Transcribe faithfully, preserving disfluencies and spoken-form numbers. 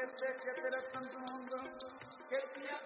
desde que te eras tanto mundo que el día